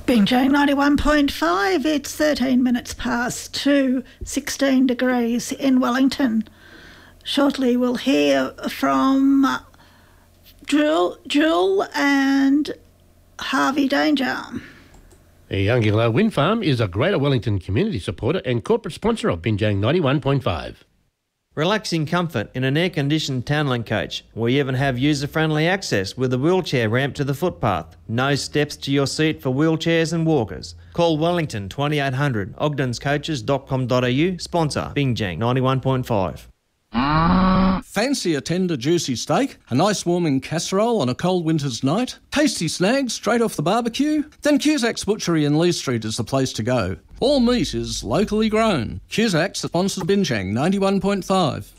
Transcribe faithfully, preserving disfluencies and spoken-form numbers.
Binjang ninety-one point five, it's thirteen minutes past two, sixteen degrees in Wellington. Shortly we'll hear from Jewel, Jewel and Harvey Danger. Youngilla Wind Farm is a Greater Wellington community supporter and corporate sponsor of Binjang ninety-one point five. Relaxing comfort in an air-conditioned Townland coach. We even have user-friendly access with a wheelchair ramp to the footpath. No steps to your seat for wheelchairs and walkers. Call Wellington twenty-eight hundred, ogdens coaches dot com dot a u, sponsor Binjang ninety-one point five. Fancy a tender juicy steak, a nice warming casserole on a cold winter's night, tasty snags straight off the barbecue? Then Cusack's Butchery in Lee Street is the place to go. All meat is locally grown. Cusack's sponsors Binjang ninety-one point five.